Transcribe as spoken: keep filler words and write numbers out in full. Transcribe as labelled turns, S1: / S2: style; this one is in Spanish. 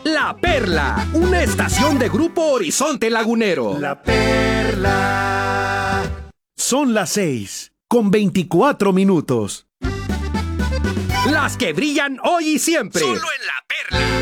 S1: La Perla, una estación de Grupo Horizonte Lagunero.
S2: La Perla. Son las seis, con veinticuatro minutos.
S1: Las que brillan hoy y siempre.
S3: Solo en La Perla.